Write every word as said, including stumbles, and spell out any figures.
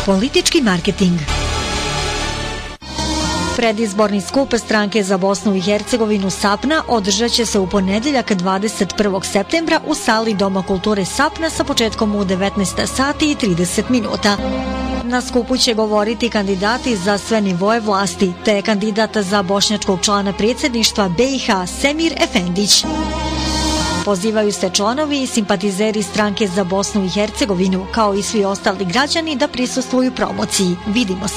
Politički marketing. Predizborni skup stranke za Bosnu i Hercegovinu Sapna održat će se u ponedjeljak dvadeset prvog septembra u sali Doma kulture Sapna sa početkom u devetnaest sati i trideset minuta. Na skupu će govoriti kandidati za sve nivoe vlasti, te kandidat za bošnjačkog člana predsjedništva B i H Semir Efendić. Pozivaju se članovi i simpatizeri stranke za Bosnu i Hercegovinu, kao i svi ostali građani, da prisustvuju promociji. Vidimo se.